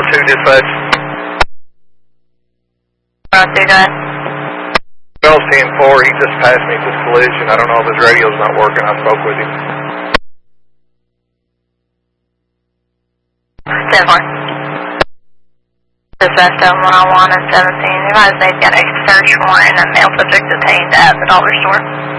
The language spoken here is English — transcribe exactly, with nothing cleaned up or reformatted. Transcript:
two dispatch. Route two, go ahead. Bell's ten four, he just passed me at this collision. I don't know if his radio's not working. I spoke with him. ten four. Dispatch to one oh one and seventeen. Advise they've got a search warrant and a male subject detained at the dollar store.